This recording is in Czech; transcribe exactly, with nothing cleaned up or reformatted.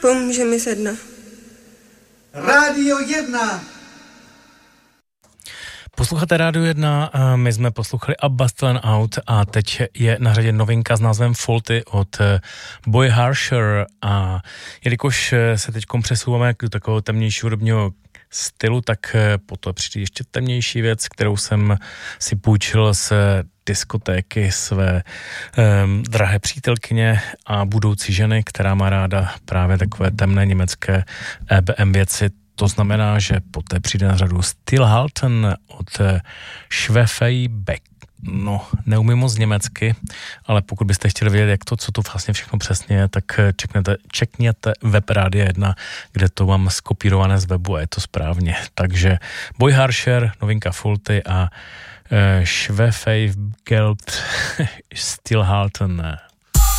Pomůže mi sedna. Rádio jedna. Posloucháte Rádio jedna, my jsme poslouchali Abba Still Out a teď je na řadě novinka s názvem Faulty od Boy Harsher a jelikož se teď přesouváme do takového temnějšího hudebního stylu, tak potom přijde ještě temnější věc, kterou jsem si půjčil z diskotéky své um, drahé přítelkyně a budoucí ženy, která má ráda právě takové temné německé E B M věci. To znamená, že poté přijde na řadu Stillhalten od Schwefeibeck. No, neumím moc německy, ale pokud byste chtěli vědět, jak to, co to vlastně všechno přesně je, tak čekněte, čekněte web Rádia jedna, kde to mám skopírované z webu a je to správně. Takže Boy Harsher, novinka Faulty a uh, Schwefeibeck Stillhalten.